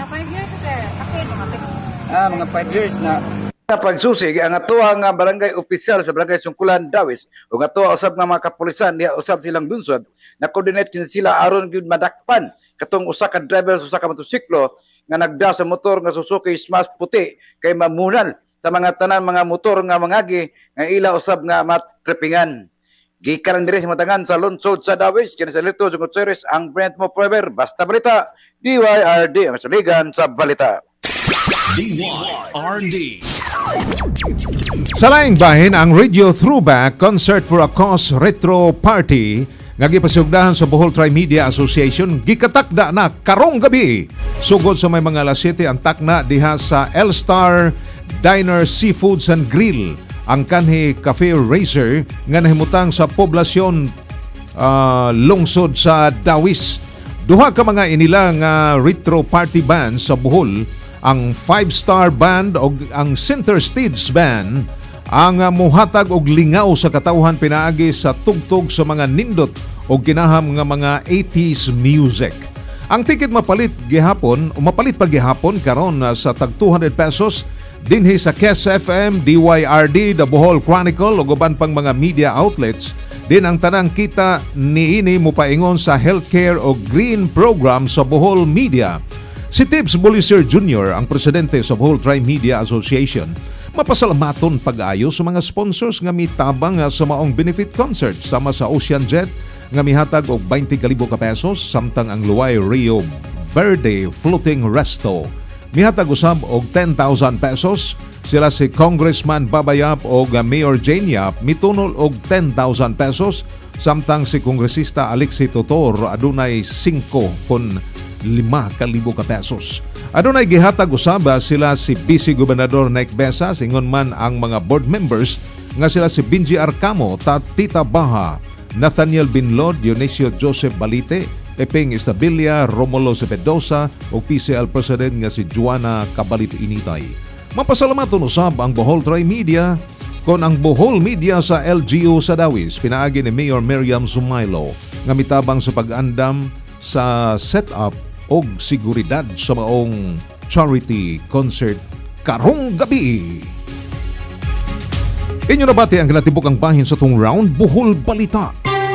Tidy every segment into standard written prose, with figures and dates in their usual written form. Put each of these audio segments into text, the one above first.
5 years, sir. Ako mga 6 months. Mga 5 years na pagsusig ang atuwa nga barangay opisyal sa barangay Sungkulan Dawis ug atuwa usab nga mga kapulisan diha usab silang lungsod na coordinate kin sila aron gyud madakpan katong usa ka driver sa usa ka motorsiklo nga nagda sa motor nga Suzuki Smash puti kay mamunal sa mga tanan mga motor nga mangagi nga ila usab nga matrepingan. Gikan diri sa matangan sa lungsod sa Dawis kini sa Lito Gutierrez ang Brent Mo Forever basta balita DYRD ang saligan sa balita. DYRD. Sa laing bahin ang Radio Throwback Concert for a Cause Retro Party nga gipasugdahan sa Bohol Tri-Media Association gikatakda na karong gabi sugod sa may mga alas 7 ang takna diha sa L-Star Diner Seafoods and Grill ang kanhi Cafe Racer nga nahimutang sa poblasyon lungsod sa Dawis. Duha ka mga inilang retro party band sa Bohol, ang 5-Star Band o ang Center Stage Band ang muhatag og lingaw sa katawhan pinaagi sa tugtog sa mga nindot o ginaham nga mga 80s music. Ang ticket mapalit pa gihapon karon sa tag 200 pesos dinhi sa Kes FM, DYRD, The Bohol Chronicle ug uban pang mga media outlets. Din ang tanang kita niini mopaingon sa healthcare o green program sa Bohol Media. Si Tibbs Buliser Jr., ang presidente sa Bohol Tri-Media Association, mapasalamaton pag-ayo sa mga sponsors nga mitabang sa maong benefit concert sama sa Ocean Jet nga mihatag og 20,000 ka pesos samtang ang Luway Rio Verde Floating Resto mihatag usab og 10,000 pesos. Sila si Congressman Babayap o Mayor Jane Yap mitunol og 10,000 pesos samtang si Kongresista Alexi Totor adunay 5,500 ka pesos. Adunay gihatag usaba sila si Vice Gobernador Nick Besa singon man ang mga board members nga sila si Benji Arcamo, Tita Baha, Nathaniel Binlod, Dionisio Joseph Balite, Pepeng Estabilia, Romulo Cepedosa o PCL President nga si Juana Cabalit Initay. Mapasalamaton usab ang Bohol Tri-Media kon ang Bohol Media sa LGU sa Dawis pinaagi ni Mayor Miriam Zumailo nga mitabang sa pag-andam sa setup og seguridad sa maong charity concert karong gabi. Inyo nabati ang kinatibuk ang bahin sa tong round Bohol Balita.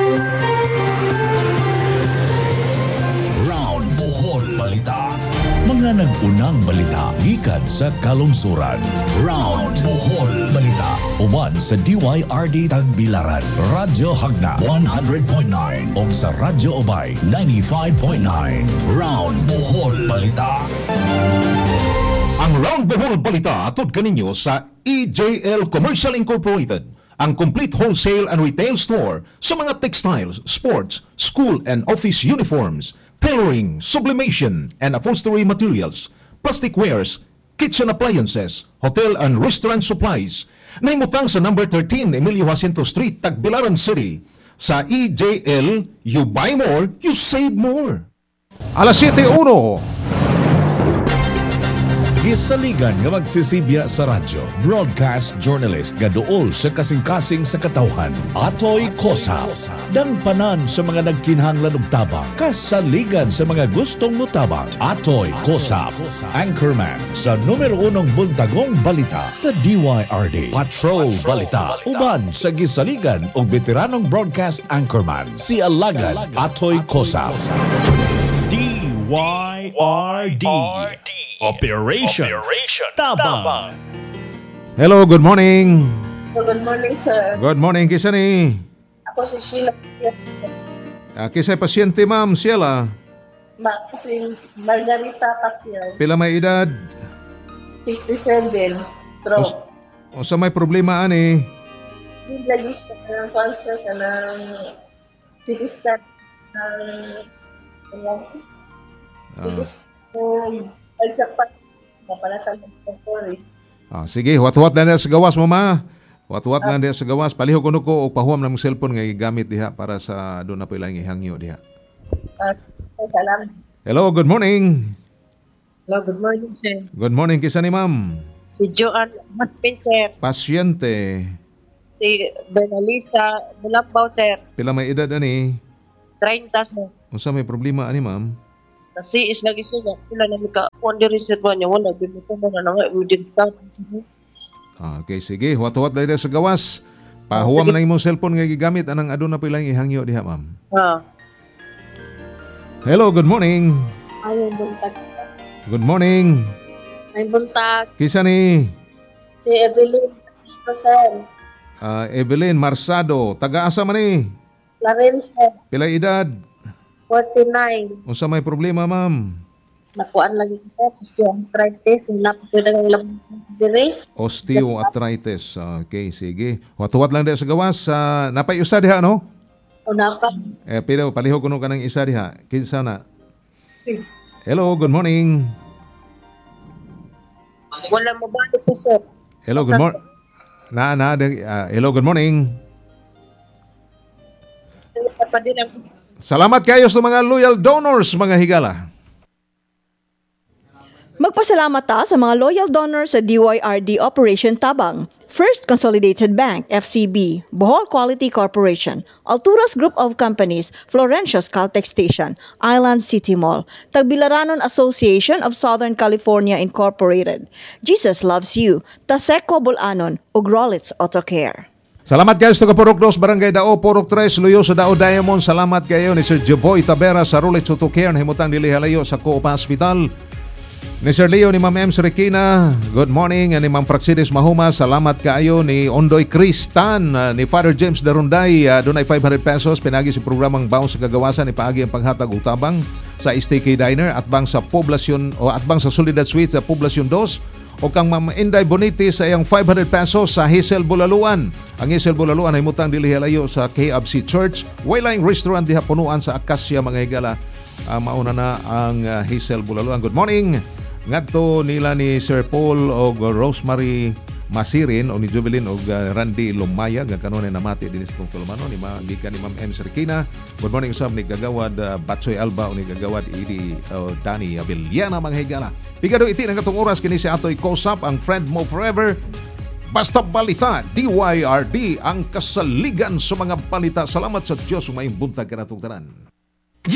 Round Bohol Balita. Mga nag-unang balita gikan sa kalungsuran. Round Bohol Balita. Uban sa DYRD Tagbilaran, Radyo Hagna 100.9 o sa Radyo Obay 95.9. Round Bohol Balita. Ang Round Bohol Balita atod kaninyo sa EJL Commercial Incorporated, ang complete wholesale and retail store sa mga textiles, sports, school and office uniforms, tailoring, sublimation and upholstery materials, plastic wares, kitchen appliances, hotel and restaurant supplies. Nahimutang sa number 13 Emilio Jacinto Street, Tagbilaran City. Sa EJL, you buy more, you save more. Alas 7:01. Gisaligan nga magsisibya sa radyo, broadcast journalist gaduol sa kasing-kasing sa katawhan. Atoy Kosa, dangpanan sa mga nagkinahanglan og tabang, kasaligan sa mga gustong mutabang. Atoy Kosa, anchorman sa numero 1 buntagong balita sa DYRD. Patrol Balita, uban sa gisaligan og veteranong broadcast anchorman si Alagad Atoy Kosa. DYRD. Operation Tabang. Hello, good morning. Good morning, sir. Good morning, kisa ni? Ako si Sheila. Kisa'y pasyente, ma'am, Sheila. Si Margarita Capiel. Pila may edad? 67. Stroke. O sa may problema, ani? Hindi lagi siya ng cancer ka ng CT scan ng pagsapat na pala sa laboratory. Sige, huwat-huwat na niya sa gawas, mama. Huwat-huwat na niya sa gawas. Palihog ko o pahuam ng cellphone nga gamit diha para sa doon na pala ihangyo diha. Salamat. Hello, good morning. Hello, good morning, sir. Good morning, kisa ni ma'am? Si Joanne Maspin, sir. Pasyente. Si Bernalisa Mulapaw, sir. Pila may edad ani? 30, sir. Unsa may problema ani, ma'am? Kasi is lagi siya, pila na ka, kung di reserva niya, wala, bimito mo na nga, umidintang. Okay, sige. Huwat-huwat dahil sa gawas. Pahuwa man na imong cellphone nga gigamit. Anang aduna pa ilang ihangyo diha, ma'am. Hello, good morning. Ay, buntag. Good morning. Ay, buntag. Kisa ni Si Evelyn, sir. Evelyn Marsado. Taga-asa man ni? Clarence, sir. Pila edad? 49. Unsa may problema, ma'am? Nakuan lagi kita, osteoarthritis, napapod ang lamang dire. Osteoarthritis. Okay, sige. Huwat-huwat lang diha sa gawas. Napay usa diha, no? O napa. Pero palihog ko ka ng isa diha. Kinsa na? Hello, good morning. Wala mo ba ito, sir? Hello, good morning. Hello, good morning. Pa din ang Salamat kayo sa mga loyal donors, mga higala. Magpasalamat ta sa mga loyal donors sa DYRD Operation Tabang, First Consolidated Bank, FCB, Bohol Quality Corporation, Alturas Group of Companies, Florencios Caltex Station, Island City Mall, Tagbilaranon Association of Southern California Incorporated, Jesus Loves You, Taseco Bulanon, ug Rollins Auto Care. Salamat guys to Purok 2, Barangay Dao, Purok 3, Luyo sa Dao Diamond. Salamat kayo ni Sir Joboy Tabera sa Rollins Auto Care, himutang dili halayo sa Coop Hospital. Ni Sir Leo, ni Ma'am M. Regina, good morning. Ni Ma'am Fraxides Mahuma, salamat kayo. Ni Ondoy Cristan, ni Father James Darunday, dunay 500 pesos. Pinagi si programang Bounce sa Kagawasan, ipaagi ang panghatag utabang sa STK Diner at bang sa Poblasyon o at bang sa Soledad Suite sa Poblasyon 2. O kang Ma'am Inday Boniti sa iyang 500 pesos sa Hazel Bulaluan. Ang Hazel Bulaluan ay mutang dili halayo sa KFC Church. Wayline Restaurant diha punuan sa Acacia, mga higala. Mauna na ang Hazel Bulaluan. Good morning. Ngadto nila ni Sir Paul o Rosemary Masirin o ni Jubilin o Randy Lumaya nga kanunay namati din sa Tulumano ni gikan ni Ma'am M. Serkina. Good morning usab ni Gagawad Batsoy Alba o ni Gagawad Idi Dani Abiliana, mga higala. Pigado iti ng katong oras kini si Atoy Kosap, ang friend mo forever. Basta balita, DYRD ang kasaligan sa mga balita. Salamat sa Diyos, umayong buntag kanatong tanan.